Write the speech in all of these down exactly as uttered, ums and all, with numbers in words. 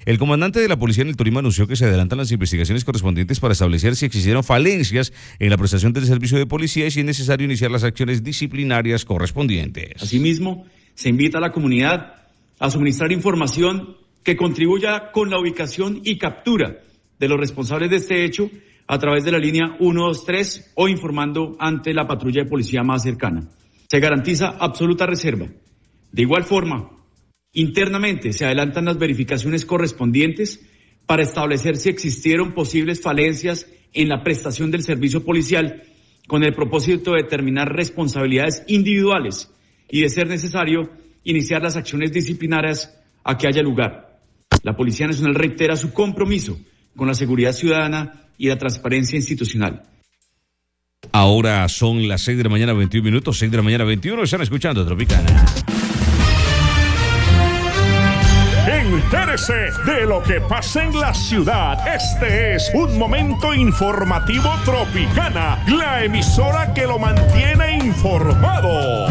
El comandante de la policía en el Tolima anunció que se adelantan las investigaciones correspondientes para establecer si existieron falencias en la prestación del servicio de policía y si es necesario iniciar las acciones disciplinarias correspondientes. Asimismo, se invita a la comunidad a suministrar información que contribuya con la ubicación y captura de los responsables de este hecho a través de la línea ciento veintitrés o informando ante la patrulla de policía más cercana. Se garantiza absoluta reserva. De igual forma, internamente se adelantan las verificaciones correspondientes para establecer si existieron posibles falencias en la prestación del servicio policial con el propósito de determinar responsabilidades individuales y, de ser necesario, iniciar las acciones disciplinarias a que haya lugar. La Policía Nacional reitera su compromiso con la seguridad ciudadana y la transparencia institucional. Ahora son las seis de la mañana, veintiún minutos, seis de la mañana, veintiuno, están escuchando Tropicana. Entérese de lo que pasa en la ciudad. Este es un momento informativo Tropicana, la emisora que lo mantiene informado.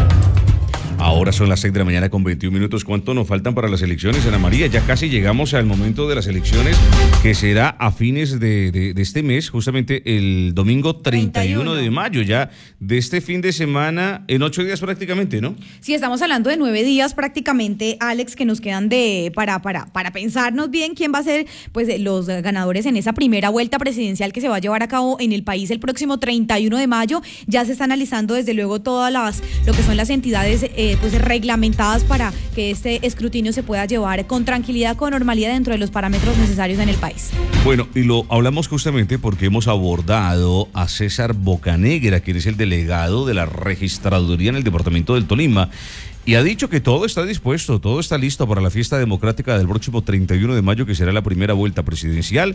Ahora son las seis de la mañana con veintiún minutos. ¿Cuánto nos faltan para las elecciones, Ana María? Ya casi llegamos al momento de las elecciones, que será a fines de, de, de este mes, justamente el domingo treinta y uno de mayo, ya de este fin de semana, en ocho días prácticamente, ¿no? Sí, estamos hablando de nueve días prácticamente, Alex, que nos quedan de para, para, para pensarnos bien quién va a ser pues los ganadores en esa primera vuelta presidencial que se va a llevar a cabo en el país el próximo treinta y uno de mayo. Ya se está analizando desde luego todas las, lo que son las entidades eh, pues reglamentadas para que este escrutinio se pueda llevar con tranquilidad, con normalidad dentro de los parámetros necesarios en el país. Bueno, y lo hablamos justamente porque hemos abordado a César Bocanegra, quien es el delegado de la registraduría en el departamento del Tolima, y ha dicho que todo está dispuesto, todo está listo para la fiesta democrática del próximo treinta y uno de mayo, que será la primera vuelta presidencial.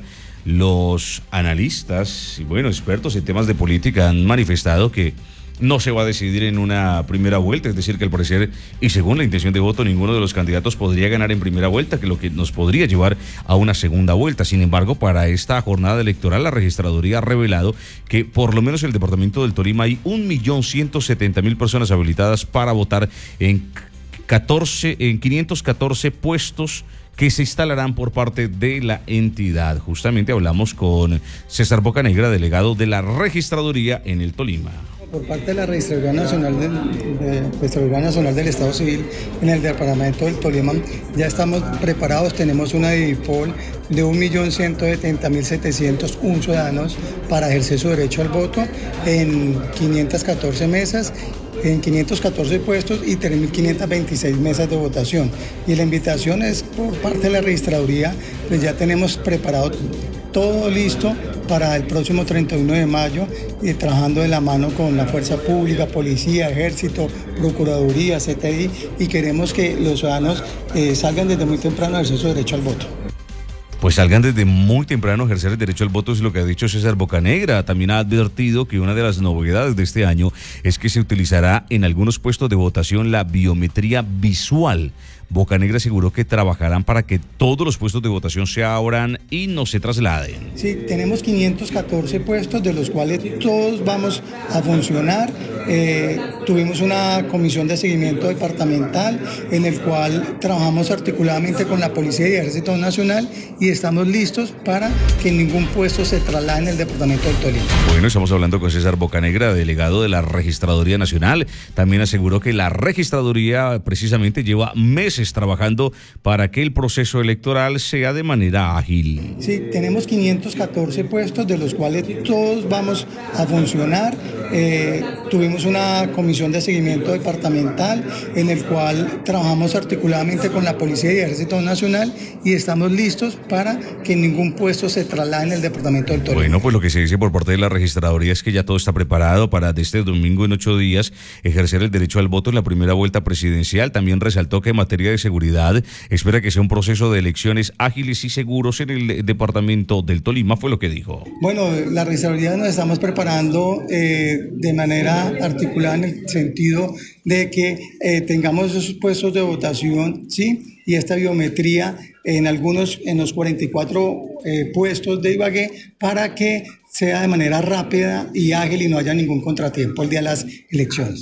Los analistas y bueno, expertos en temas de política han manifestado que no se va a decidir en una primera vuelta, es decir, que al parecer y según la intención de voto, ninguno de los candidatos podría ganar en primera vuelta, que lo que nos podría llevar a una segunda vuelta. Sin embargo, para esta jornada electoral, la registraduría ha revelado que por lo menos en el departamento del Tolima hay un millón ciento setenta mil personas habilitadas para votar en catorce, en quinientos catorce puestos que se instalarán por parte de la entidad. Justamente hablamos con César Bocanegra, delegado de la registraduría en el Tolima. Por parte de la Registraduría Nacional del, de, Registraduría Nacional del Estado Civil en el departamento del Tolima, ya estamos preparados, tenemos una DIVIPOL de un millón ciento setenta mil setecientos uno ciudadanos para ejercer su derecho al voto en quinientas catorce mesas, en quinientos catorce puestos y tres mil quinientas veintiséis mesas de votación. Y la invitación es por parte de la Registraduría, pues ya tenemos preparado todo listo para el próximo treinta y uno de mayo, y trabajando de la mano con la Fuerza Pública, Policía, Ejército, Procuraduría, C T I, y queremos que los ciudadanos eh, salgan desde muy temprano a ejercer su derecho al voto. Pues salgan desde muy temprano a ejercer el derecho al voto, es lo que ha dicho César Bocanegra. También ha advertido que una de las novedades de este año es que se utilizará en algunos puestos de votación la biometría visual. Bocanegra aseguró que trabajarán para que todos los puestos de votación se abran y no se trasladen. Sí, tenemos quinientos catorce puestos, de los cuales todos vamos a funcionar. Eh, tuvimos una comisión de seguimiento departamental en el cual trabajamos articuladamente con la Policía y Ejército Nacional y estamos listos para que ningún puesto se traslade en el departamento del Tolima. Bueno, estamos hablando con César Bocanegra, delegado de la Registraduría Nacional. También aseguró que la Registraduría precisamente lleva meses trabajando para que el proceso electoral sea de manera ágil. Sí, tenemos quinientos catorce puestos, de los cuales todos vamos a funcionar. Eh, tuvimos una comisión de seguimiento departamental en el cual trabajamos articuladamente con la Policía y Ejército Nacional y estamos listos para que ningún puesto se traslade en el departamento del Tolima. Bueno, pues lo que se dice por parte de la Registraduría es que ya todo está preparado para de este domingo en ocho días ejercer el derecho al voto en la primera vuelta presidencial. También resaltó que en materia de seguridad espera que sea un proceso de elecciones ágiles y seguros en el departamento del Tolima, fue lo que dijo. Bueno, la Registraduría nos estamos preparando eh, de manera articulada en el sentido de que eh, tengamos esos puestos de votación, ¿sí? Y esta biometría en algunos, en los cuarenta y cuatro eh, puestos de Ibagué, para que sea de manera rápida y ágil y no haya ningún contratiempo el día de las elecciones.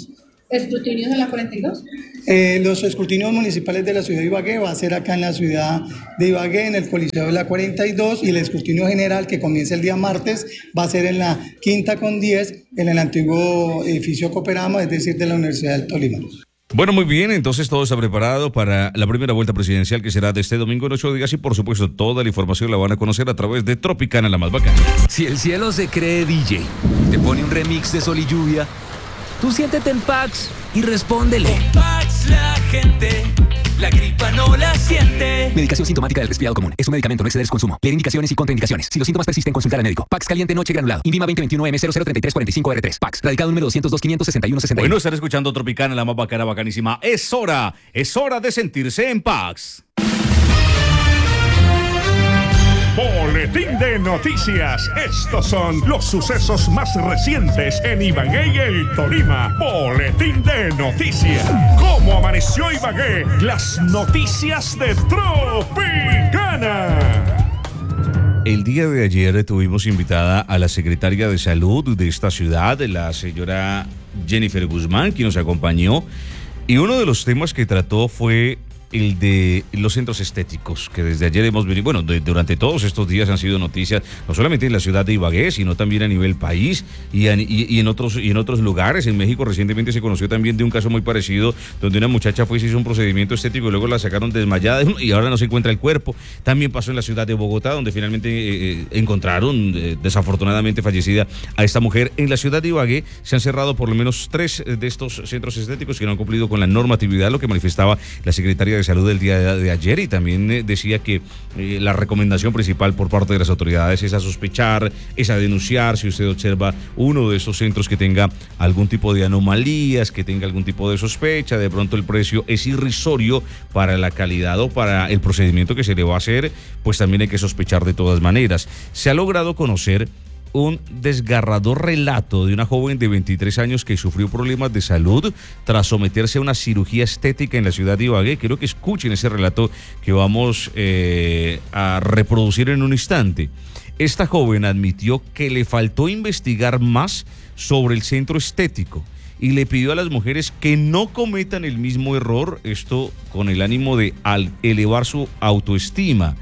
¿Escrutinios en la cuarenta y dos? Eh, los escrutinios municipales de la ciudad de Ibagué va a ser acá en la ciudad de Ibagué, en el Coliseo de la cuarenta y dos, y el escrutinio general, que comienza el día martes, va a ser en la Quinta con diez, en el antiguo edificio Cooperama, es decir, de la Universidad del Tolima. Bueno, muy bien, entonces todo está preparado para la primera vuelta presidencial, que será de este domingo en ocho días, y por supuesto toda la información la van a conocer a través de Tropicana, la más bacana. Si el cielo se cree D J, te pone un remix de Sol y Lluvia, tú siéntete en Pax y respóndele. Con Pax la gente, la gripa no la siente. Medicación sintomática del resfriado común. Es un medicamento, no exceder su consumo. Leer indicaciones y contraindicaciones. Si los síntomas persisten, consultar al médico. Pax caliente noche granulado. Invima veinte veintiuno M cero cero treinta y tres cuarenta y cinco R tres. Pax. Radicado número doscientos dos quinientos sesenta y uno sesenta y uno. Bueno, estar escuchando Tropicana, la más bacana, bacanísima. Es hora, es hora de sentirse en Pax. Boletín de noticias. Estos son los sucesos más recientes en Ibagué y el Tolima. Boletín de noticias. ¿Cómo amaneció Ibagué? Las noticias de Tropicana. El día de ayer tuvimos invitada a la secretaria de Salud de esta ciudad, la señora Jennifer Guzmán, quien nos acompañó. Y uno de los temas que trató fue el de los centros estéticos, que desde ayer hemos venido, bueno, de, durante todos estos días han sido noticias, no solamente en la ciudad de Ibagué, sino también a nivel país y, a, y, y, en otros, y en otros lugares. En México recientemente se conoció también de un caso muy parecido, donde una muchacha fue y se hizo un procedimiento estético y luego la sacaron desmayada y ahora no se encuentra el cuerpo. También pasó en la ciudad de Bogotá, donde finalmente eh, encontraron eh, desafortunadamente fallecida a esta mujer. En la ciudad de Ibagué se han cerrado por lo menos tres de estos centros estéticos que no han cumplido con la normatividad, lo que manifestaba la secretaria de Salud del día de, de ayer, y también eh, decía que eh, la recomendación principal por parte de las autoridades es a sospechar, es a denunciar si usted observa uno de esos centros que tenga algún tipo de anomalías, que tenga algún tipo de sospecha. De pronto el precio es irrisorio para la calidad o para el procedimiento que se le va a hacer, pues también hay que sospechar de todas maneras. Se ha logrado conocer un desgarrador relato de una joven de veintitrés años que sufrió problemas de salud tras someterse a una cirugía estética en la ciudad de Ibagué. Quiero que escuchen ese relato que vamos eh, a reproducir en un instante. Esta joven admitió que le faltó investigar más sobre el centro estético y le pidió a las mujeres que no cometan el mismo error, esto con el ánimo de elevar su autoestima.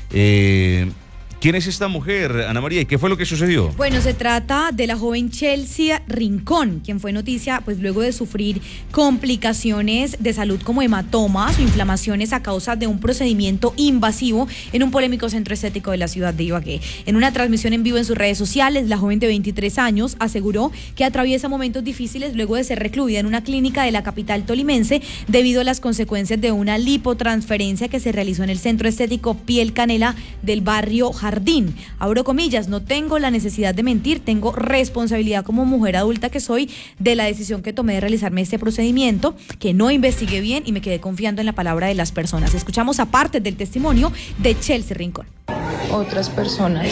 Eh... ¿Quién es esta mujer, Ana María, y qué fue lo que sucedió? Bueno, se trata de la joven Chelsea Rincón, quien fue noticia pues luego de sufrir complicaciones de salud como hematomas o inflamaciones a causa de un procedimiento invasivo en un polémico centro estético de la ciudad de Ibagué. En una transmisión en vivo en sus redes sociales, la joven de veintitrés años aseguró que atraviesa momentos difíciles luego de ser recluida en una clínica de la capital tolimense debido a las consecuencias de una lipotransferencia que se realizó en el centro estético Piel Canela del barrio Jardín. Abro comillas, no tengo la necesidad de mentir, tengo responsabilidad como mujer adulta que soy de la decisión que tomé de realizarme este procedimiento, que no investigué bien y me quedé confiando en la palabra de las personas. Escuchamos aparte del testimonio de Chelsea Rincón. Otras personas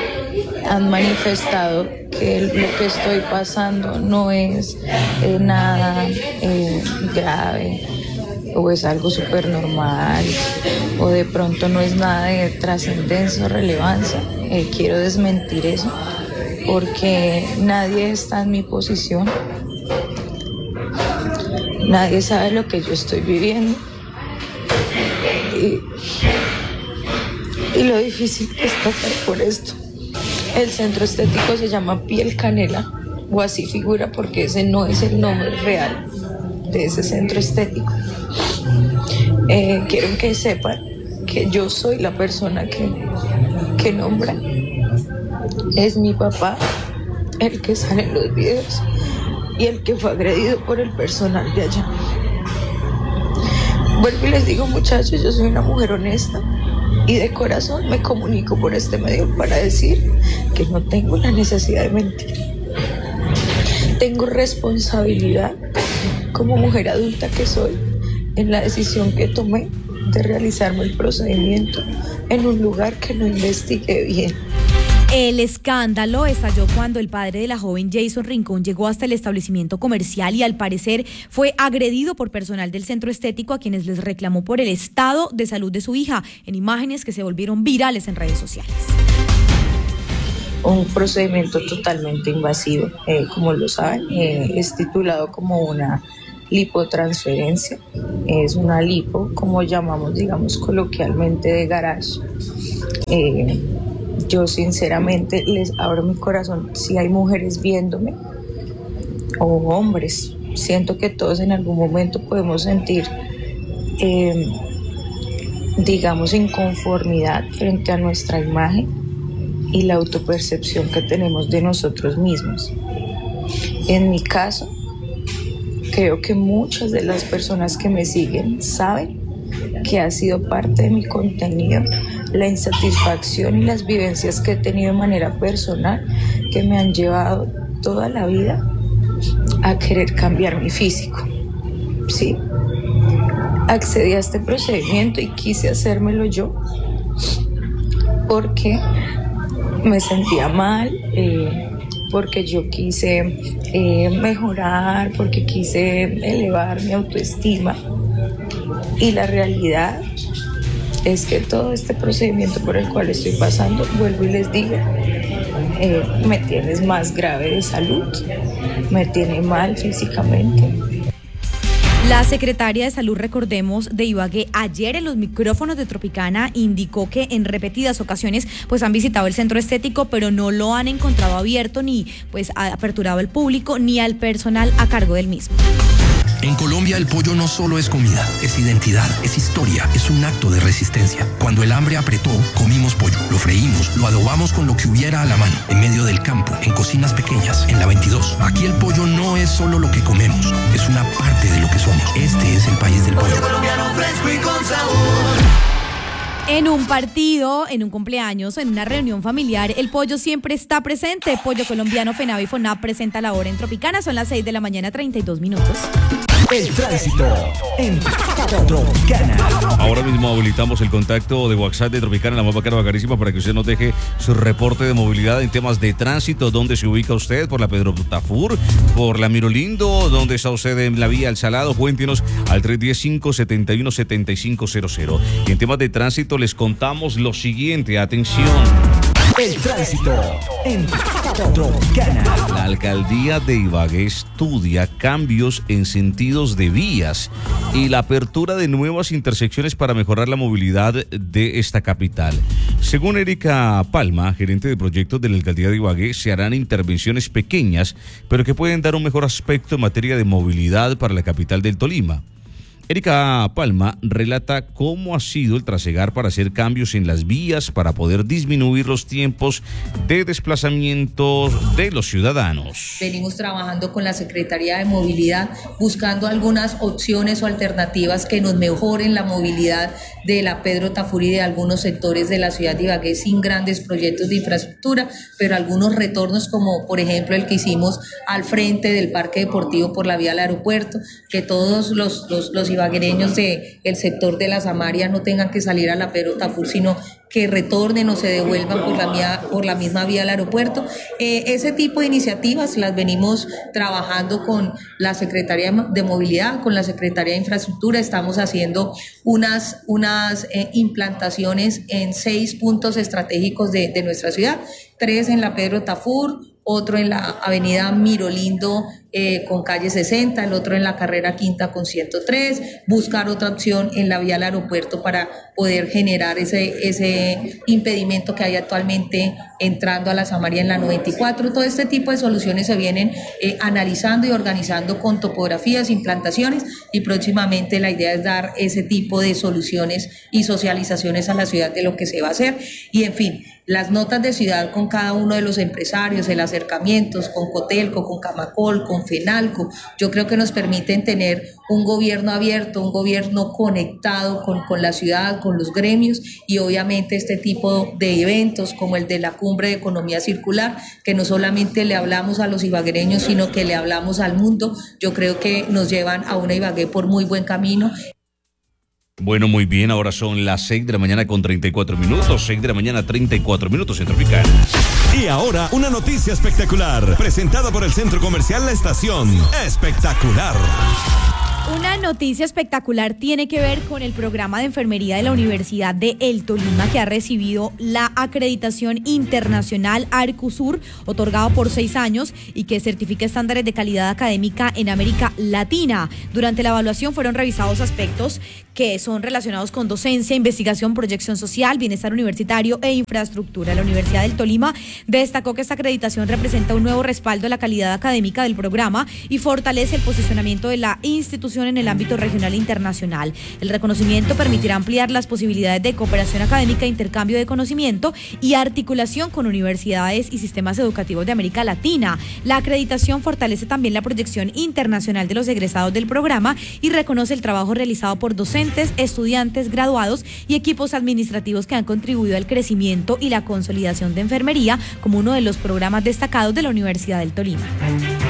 han manifestado que lo que estoy pasando no es eh, nada eh, grave, o es algo súper normal, o de pronto no es nada de trascendencia o relevancia. Eh, quiero desmentir eso, porque nadie está en mi posición, nadie sabe lo que yo estoy viviendo, y, y lo difícil que es pasar por esto. El centro estético se llama Piel Canela, o así figura porque ese no es el nombre real de ese centro estético. Eh, quiero que sepan que yo soy la persona que, que nombra. Es mi papá el que sale en los videos y el que fue agredido por el personal de allá. Vuelvo y les digo, muchachos, yo soy una mujer honesta y de corazón me comunico por este medio para decir que no tengo la necesidad de mentir. Tengo responsabilidad como mujer adulta que soy en la decisión que tomé de realizarme el procedimiento en un lugar que no investigué bien. El escándalo estalló cuando el padre de la joven Jason Rincón llegó hasta el establecimiento comercial y al parecer fue agredido por personal del centro estético, a quienes les reclamó por el estado de salud de su hija, en imágenes que se volvieron virales en redes sociales. Un procedimiento totalmente invasivo, eh, como lo saben, eh, es titulado como una lipotransferencia. Es una lipo, como llamamos, digamos, coloquialmente, de garage. Eh, yo sinceramente les abro mi corazón si hay mujeres viéndome o hombres. Siento que todos en algún momento podemos sentir, eh, digamos, inconformidad frente a nuestra imagen y la autopercepción que tenemos de nosotros mismos. En mi caso, creo que muchas de las personas que me siguen saben que ha sido parte de mi contenido la insatisfacción y las vivencias que he tenido de manera personal que me han llevado toda la vida a querer cambiar mi físico. Sí, accedí a este procedimiento y quise hacérmelo yo porque me sentía mal, eh, porque yo quise eh, mejorar, porque quise elevar mi autoestima. Y la realidad es que todo este procedimiento por el cual estoy pasando, vuelvo y les digo, eh, me tienes más grave de salud, me tiene mal físicamente. La secretaria de Salud, recordemos, de Ibagué, ayer en los micrófonos de Tropicana indicó que en repetidas ocasiones pues han visitado el centro estético, pero no lo han encontrado abierto ni pues aperturado al público ni al personal a cargo del mismo. En Colombia el pollo no solo es comida, es identidad, es historia, es un acto de resistencia. Cuando el hambre apretó, comimos pollo, lo freímos, lo adobamos con lo que hubiera a la mano, en medio del campo, en cocinas pequeñas, en la veintidós. Aquí el pollo no es solo lo que comemos, es una parte de lo que somos. Este es el país del pollo. Pollo colombiano fresco y con sabor. En un partido, en un cumpleaños, en una reunión familiar, el pollo siempre está presente. Pollo colombiano, FENAVI y FONAP presenta la hora en Tropicana. Son las seis de la mañana, treinta y dos minutos. El tránsito en Tropicana. Ahora mismo habilitamos el contacto de WhatsApp de Tropicana, la más bacana, bacanísima, para que usted nos deje su reporte de movilidad en temas de tránsito. ¿Dónde se ubica usted? ¿Por la Pedro Tafur? ¿Por la Mirolindo? ¿Dónde está usted en la vía El Salado? Cuéntenos al tres uno cero, cinco siete uno, siete cinco cero cero. Y en temas de tránsito les contamos lo siguiente. Atención. El tránsito en Tropicana. La alcaldía de Ibagué estudia cambios en sentidos de vías y la apertura de nuevas intersecciones para mejorar la movilidad de esta capital. Según Erika Palma, gerente de proyectos de la alcaldía de Ibagué, se harán intervenciones pequeñas, pero que pueden dar un mejor aspecto en materia de movilidad para la capital del Tolima. Erika Palma relata cómo ha sido el trasegar para hacer cambios en las vías para poder disminuir los tiempos de desplazamiento de los ciudadanos. Venimos trabajando con la Secretaría de Movilidad buscando algunas opciones o alternativas que nos mejoren la movilidad de la Pedro Tafur y de algunos sectores de la ciudad de Ibagué sin grandes proyectos de infraestructura, pero algunos retornos como por ejemplo el que hicimos al frente del Parque Deportivo por la vía al aeropuerto, que todos los, los, los ibaguereños del sector de la Samaria no tengan que salir a la Pedro Tafur, sino que retornen o se devuelvan por la, vía, por la misma vía al aeropuerto. Eh, ese tipo de iniciativas las venimos trabajando con la Secretaría de Movilidad, con la Secretaría de Infraestructura. Estamos haciendo unas, unas eh, implantaciones en seis puntos estratégicos de, de nuestra ciudad, tres en la Pedro Tafur, otro en la avenida Mirolindo eh, con calle sesenta, el otro en la carrera quinta con ciento tres, buscar otra opción en la vía al aeropuerto para poder generar ese, ese impedimento que hay actualmente entrando a la Samaria en la noventa y cuatro. Todo este tipo de soluciones se vienen eh, analizando y organizando con topografías, implantaciones, y próximamente la idea es dar ese tipo de soluciones y socializaciones a la ciudad de lo que se va a hacer. Y en fin, las notas de ciudad con cada uno de los empresarios, el acercamientos con Cotelco, con Camacol, con Fenalco, yo creo que nos permiten tener un gobierno abierto, un gobierno conectado con, con la ciudad, con los gremios, y obviamente este tipo de eventos como el de la Cumbre de Economía Circular, que no solamente le hablamos a los ibaguereños, sino que le hablamos al mundo, yo creo que nos llevan a una Ibagué por muy buen camino. Bueno, muy bien, ahora son las seis de la mañana con treinta y cuatro minutos, seis de la mañana treinta y cuatro minutos en Tropicana. Y ahora una noticia espectacular, presentada por el Centro Comercial La Estación. Espectacular. Una noticia espectacular tiene que ver con el programa de enfermería de la Universidad de El Tolima, que ha recibido la acreditación internacional Arcusur, otorgado por seis años y que certifica estándares de calidad académica en América Latina. Durante la evaluación fueron revisados aspectos que son relacionados con docencia, investigación, proyección social, bienestar universitario e infraestructura. La Universidad del Tolima destacó que esta acreditación representa un nuevo respaldo a la calidad académica del programa y fortalece el posicionamiento de la institución en el ámbito regional e internacional. El reconocimiento permitirá ampliar las posibilidades de cooperación académica, intercambio de conocimiento y articulación con universidades y sistemas educativos de América Latina. La acreditación fortalece también la proyección internacional de los egresados del programa y reconoce el trabajo realizado por docentes, estudiantes, graduados y equipos administrativos que han contribuido al crecimiento y la consolidación de enfermería como uno de los programas destacados de la Universidad del Tolima.